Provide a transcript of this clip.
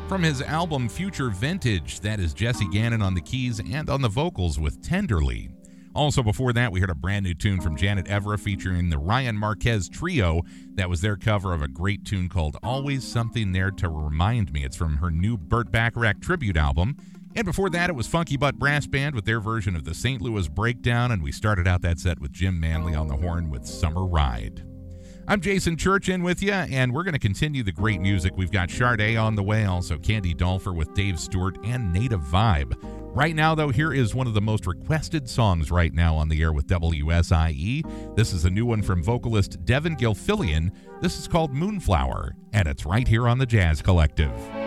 From his album Future Vintage, that is Jesse Gannon on the keys and on the vocals with Tenderly. Also before that, we heard a brand new tune from Janet Evra featuring the Ryan Marquez Trio. That was their cover of a great tune called Always Something There to Remind Me. It's from her new Burt Bacharach tribute album. And before that, it was Funky Butt Brass Band with their version of the St. Louis Breakdown, and we started out that set with Jim Manley on the horn with Summer Ride. I'm Jason Church in with you, and we're going to continue the great music. We've got Sade on the way, also Candy Dolfer with Dave Stewart and Native Vibe. Right now, though, here is one of the most requested songs right now on the air with WSIE. This is a new one from vocalist Devin Gilfillian. This is called Moonflower, and it's right here on the Jazz Collective.